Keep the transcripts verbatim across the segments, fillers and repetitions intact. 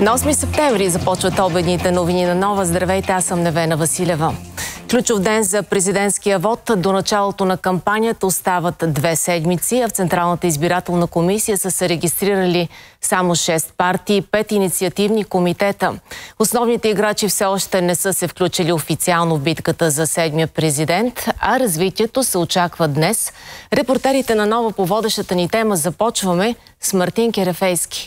На осми септември започват обедните новини на Нова. Здравейте, аз съм Невена Василева. Ключов ден за президентския вод. До началото на кампанията остават две седмици, а в Централната избирателна комисия са се регистрирали само шест партии и пет инициативни комитета. Основните играчи все още не са се включили официално в битката за седмия президент, а развитието се очаква днес. Репортерите на Нова по водещата ни тема започваме с Мартин Керефейски.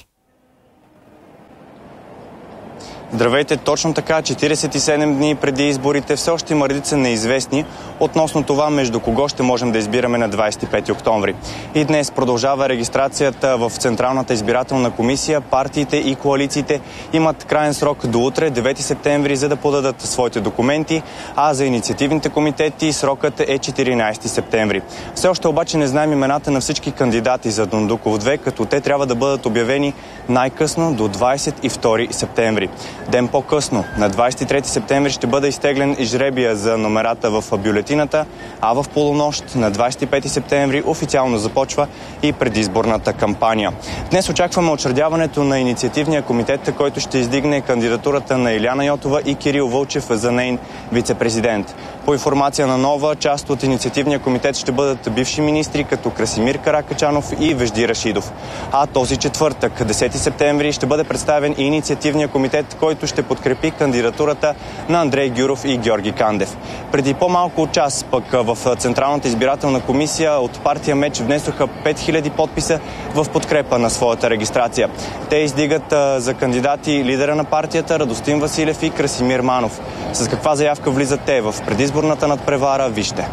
Здравейте, точно така, четиридесет и седем дни преди изборите все още има редица неизвестни относно това между кого ще можем да избираме на двадесет и пети октомври. И днес продължава регистрацията в Централната избирателна комисия. Партиите и коалициите имат краен срок до утре, девети септември, за да подадат своите документи, а за инициативните комитети срокът е четиринадесети септември. Все още обаче не знаем имената на всички кандидати за Дондуков две, като те трябва да бъдат обявени най-късно до двадесет и втори септември. Ден по-късно, на двадесет и трети септември, ще бъде изтеглен и жребия за номерата в бюлетината, а в полунощ на двадесет и пети септември официално започва и предизборната кампания. Днес очакваме учредяването на инициативния комитет, който ще издигне кандидатурата на Илияна Йотова и Кирил Вълчев за нейн вице-президент. По информация на Нова, част от инициативния комитет ще бъдат бивши министри като Красимир Каракачанов и Вежди Рашидов. А този четвъртък, десети септември, ще бъде представен и инициативния комитет, който ще подкрепи кандидатурата на Андрей Гюров и Георги Кандев. Преди по-малко от час пък в Централната избирателна комисия от партия МЕЧ внесоха пет хиляди подписа в подкрепа на своята регистрация. Те издигат а, за кандидати лидера на партията Радостин Василев и Красимир Манов. С каква заявка влизат те в предизборната надпревара, вижте.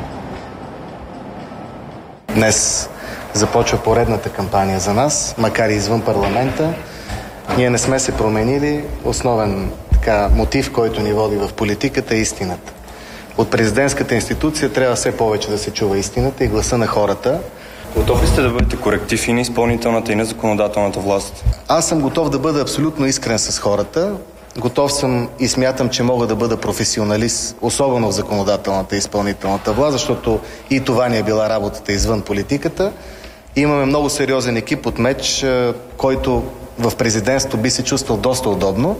Днес започва поредната кампания за нас, макар и извън парламента. Ние не сме се променили. Основен така, мотив, който ни води в политиката, е истината. От президентската институция трябва все повече да се чува истината и гласа на хората. Готов ли сте да бъдете коректив и на изпълнителната и на законодателната власт? Аз съм готов да бъда абсолютно искрен с хората. Готов съм и смятам, че мога да бъда професионалист, особено в законодателната и изпълнителната власт, защото и това ни е била работата извън политиката. Имаме много сериозен екип от МЕЧ, който в президентство би се чувствал доста удобно.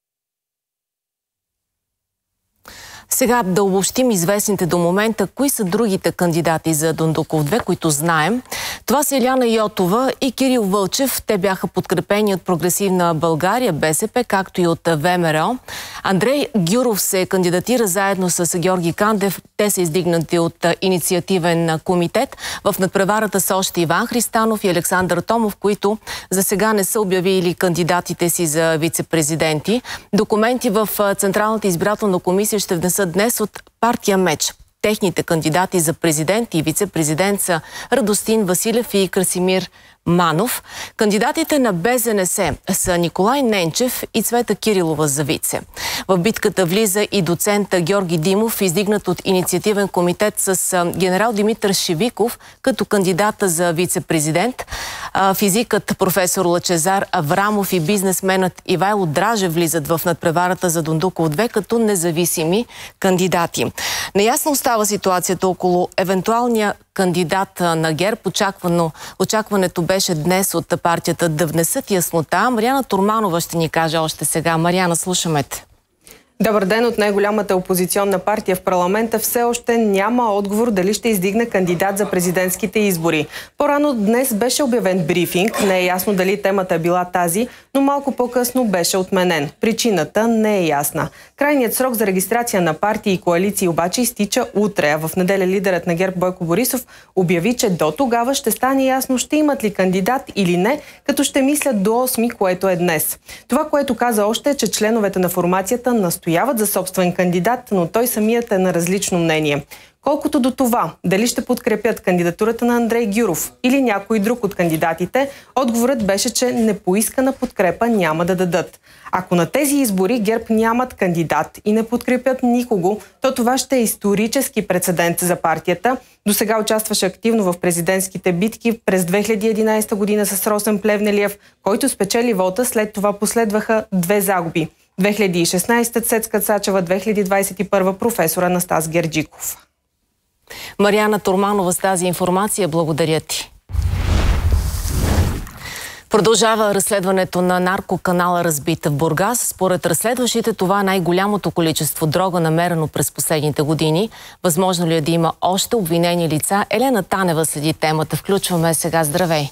Сега да обобщим известните до момента, кои са другите кандидати за Дондуков две, които знаем. Това са Илияна Йотова и Кирил Вълчев. Те бяха подкрепени от Прогресивна България, БСП, както и от ВМРО. Андрей Гюров се кандидатира заедно с Георги Кандев. Те са издигнати от инициативен комитет. В надпреварата са още Иван Христанов и Александър Томов, които за сега не са обявили кандидатите си за вице-президенти. Документи в Централната избирателна комисия ще внесат днес от партия МЕЧ. Техните кандидати за президент и вице-президент са Радостин Василев и Красимир Манов. Кандидатите на БЗНС са Николай Ненчев и Цвета Кирилова за вице. В битката влиза и доцент Георги Димов, издигнат от инициативен комитет с генерал Димитър Шивиков като кандидата за вице-президент. Физикът професор Лъчезар Аврамов и бизнесменът Ивайло Дражев влизат в надпреварата за Дондуков две като независими кандидати. Неясно остава ситуацията около евентуалния кандидат на ГЕРБ. Очаквано, очакването беше днес от партията да внесат яснота. Мариана Турманова ще ни каже още сега. Мариана, слушаме те. Добър ден. От най-голямата опозиционна партия в парламента все още няма отговор дали ще издигне кандидат за президентските избори. По-рано днес беше обявен брифинг. Не е ясно дали темата е била тази, но малко по-късно беше отменен. Причината не е ясна. Крайният срок за регистрация на партии и коалиции обаче изтича утре, а в неделя лидерът на ГЕРБ Бойко Борисов обяви, че до тогава ще стане ясно ще имат ли кандидат или не, като ще мислят до осми, което е днес. Това, което каза още е, че членовете на формацията настояват за собствен кандидат, но той самият е на различно мнение. Колкото до това, дали ще подкрепят кандидатурата на Андрей Гюров или някой друг от кандидатите, отговорът беше, че непоискана подкрепа няма да дадат. Ако на тези избори ГЕРБ нямат кандидат и не подкрепят никого, то това ще е исторически прецедент за партията. До сега участваше активно в президентските битки през две хиляди и единадесета година с Росен Плевнелиев, който спечели вота, след това последваха две загуби. две хиляди и шестнадесета Цецка Цачева, две хиляди двадесет и първа професор Анастас Герджиков. Мариана Турманова с тази информация. Благодаря ти. Продължава разследването на наркоканала Разбита в Бургас. Според разследващите това е най-голямото количество дрога, намерено през последните години. Възможно ли е да има още обвинени лица? Елена Танева следи темата. Включваме сега. Здравей!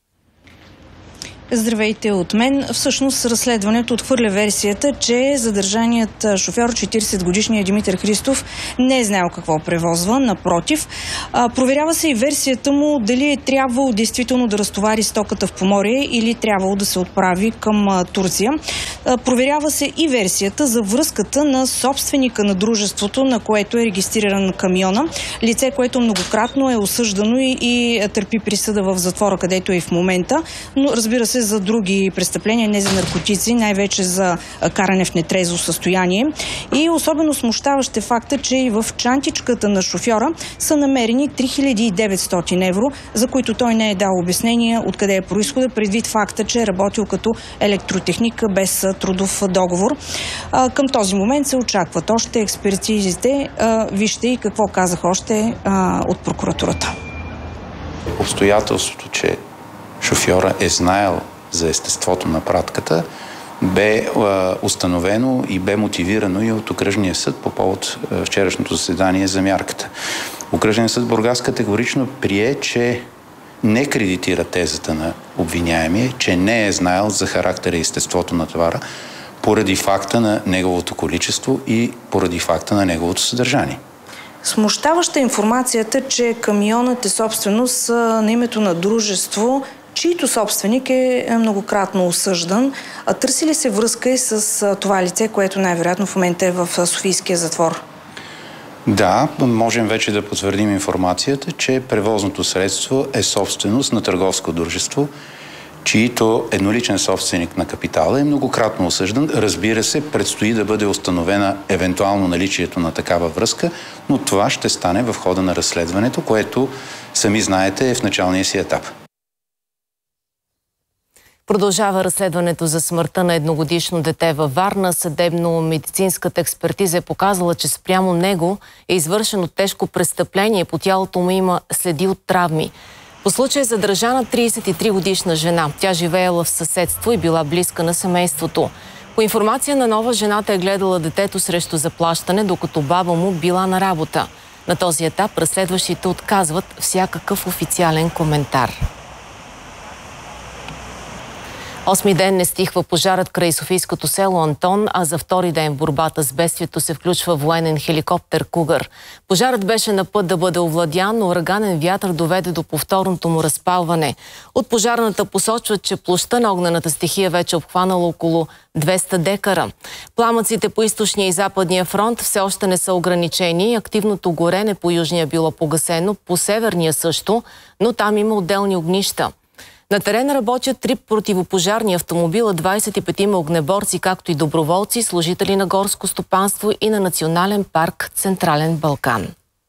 Здравейте от мен. Всъщност разследването отхвърля версията, че задържаният шофьор, четиридесетгодишният Димитър Христов, не е знаел какво превозва. Напротив, проверява се и версията му дали е трябвало действително да разтовари стоката в Поморие или трябвало да се отправи към Турция. Проверява се и версията за връзката на собственика на дружеството, на което е регистриран камиона. Лице, което многократно е осъждано и, и търпи присъда в затвора, където е и в момента, но разбира се за други престъпления, не за наркотици, най-вече за каране в нетрезво състояние. И особено смущаващ е факта, че и в чантичката на шофьора са намерени три хиляди и деветстотин евро, за които той не е дал обяснение откъде е произхода, предвид факта, че е работил като електротехник без трудов договор. А, към този момент се очакват още експертизите. А, вижте и какво казах още а, от прокуратурата. Обстоятелството, че шофьора е знаел за естеството на пратката, бе е, установено и бе мотивирано и от Окръжния съд по повод е, вчерашното заседание за мярката. Окръжният съд Бургас категорично прие, че не кредитира тезата на обвиняемия, че не е знаел за характера и естеството на товара, поради факта на неговото количество и поради факта на неговото съдържание. Смущаваща информацията, че камионът е собственост на името на дружество, чийто собственик е многократно осъждан. Търси ли се връзка и с това лице, което най-вероятно в момента е в Софийския затвор? Да, можем вече да потвърдим информацията, че превозното средство е собственост на търговско дружество, чието едноличен собственик на капитала е многократно осъждан. Разбира се, предстои да бъде установена евентуално наличието на такава връзка, но това ще стане в хода на разследването, което, сами знаете, е в началния си етап. Продължава разследването за смъртта на едногодишно дете във Варна. Съдебно-медицинската експертиза е показала, че спрямо него е извършено тежко престъпление. По тялото му има следи от травми. По случай е задържана тридесет и три годишна жена. Тя живеела в съседство и била близка на семейството. По информация на Нова, жената е гледала детето срещу заплащане, докато баба му била на работа. На този етап разследващите отказват всякакъв официален коментар. Осми ден не стихва пожарът край софийското село Антон, а за втори ден в борбата с бедствието се включва военен хеликоптер Кугър. Пожарът беше на път да бъде овладян, но ураганен вятър доведе до повторното му разпалване. От пожарната посочват, че площта на огнената стихия вече обхванала около двеста декара. Пламъците по източния и западния фронт все още не са ограничени. Активното горене по южния било погасено, по северния също, но там има отделни огнища. На терена работят три противопожарни автомобила, двадесет и петима огнеборци, както и доброволци, служители на горско стопанство и на Национален парк Централен Балкан.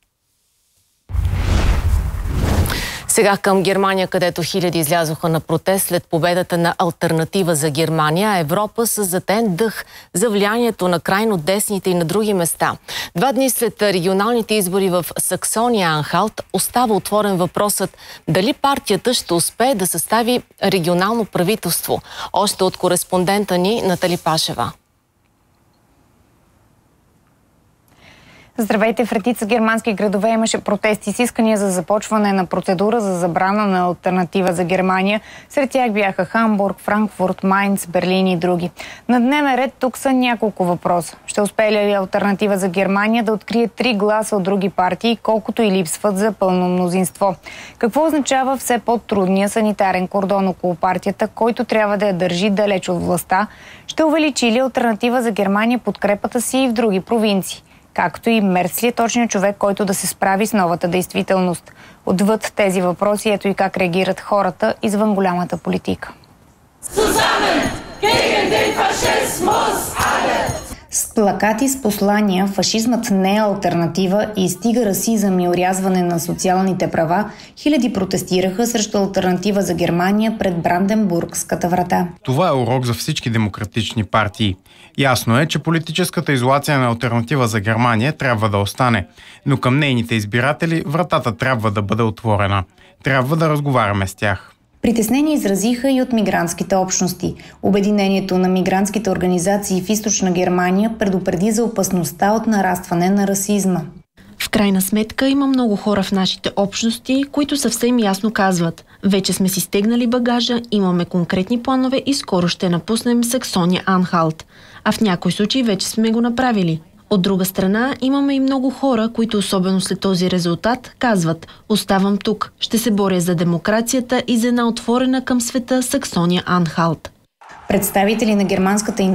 Сега към Германия, където хиляди излязоха на протест след победата на Алтернатива за Германия. Европа с затен дъх за влиянието на крайно десните и на други места. Два дни след регионалните избори в Саксония-Анхалт остава отворен въпросът дали партията ще успее да състави регионално правителство. Още от кореспондента ни Натали Пашева. Здравейте, в редица германски градове имаше протести с искания за започване на процедура за забрана на Алтернатива за Германия. Сред тях бяха Хамбург, Франкфурт, Майнц, Берлин и други. На дневен ред тук са няколко въпроса. Ще успее ли Алтернатива за Германия да открие три гласа от други партии, колкото и липсват за пълно мнозинство? Какво означава все по-трудния санитарен кордон около партията, който трябва да я държи далеч от властта? Ще увеличи ли Алтернатива за Германия подкрепата си и в други провинции? Както и Мерц ли е точният човек, който да се справи с новата действителност? Отвъд тези въпроси, ето и как реагират хората извън голямата политика. С плакати с послания «Фашизмът не е алтернатива» и «Стига расизъм и орязване на социалните права», хиляди протестираха срещу Алтернатива за Германия пред Бранденбургската врата. Това е урок за всички демократични партии. Ясно е, че политическата изолация на Алтернатива за Германия трябва да остане, но към нейните избиратели вратата трябва да бъде отворена. Трябва да разговаряме с тях. Притеснение изразиха и от мигрантските общности. Обединението на мигрантските организации в Източна Германия предупреди за опасността от нарастване на расизма. В крайна сметка има много хора в нашите общности, които съвсем ясно казват: вече сме си стегнали багажа, имаме конкретни планове и скоро ще напуснем Саксония Анхалт. А в някои случаи вече сме го направили. От друга страна, имаме и много хора, които особено след този резултат казват: оставам тук, ще се боря за демокрацията и за една отворена към света Саксония Анхалт. Представители на германската